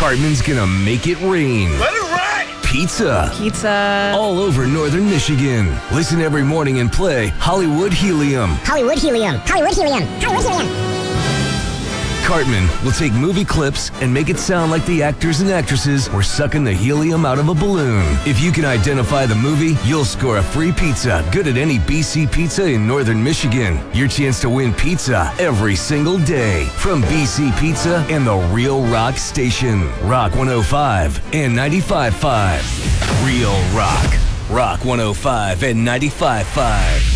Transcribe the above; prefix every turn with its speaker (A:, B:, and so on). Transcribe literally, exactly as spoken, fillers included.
A: Cartman's gonna make it rain.
B: Let it rain!
A: Pizza.
C: Pizza.
A: All over northern Michigan. Listen every morning and play Hollywood Helium.
D: Hollywood Helium. Hollywood Helium. Hollywood Helium.
A: Cartman will take movie clips and make it sound like the actors and actresses were sucking the helium out of a balloon. If you can identify the movie, you'll score a free pizza good at any B C Pizza in northern Michigan. Your chance to win pizza every single day from B C Pizza and the Real Rock Station. Rock one oh five and ninety-five point five. Real Rock. Rock one oh five and ninety-five point five.